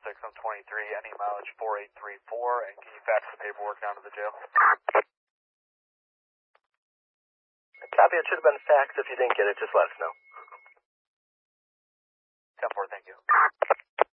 I'm 23, any mileage 4834, and can you fax the paperwork down to the jail? Copy, it should have been faxed. If you didn't get it, just let us know. 10-4, thank you.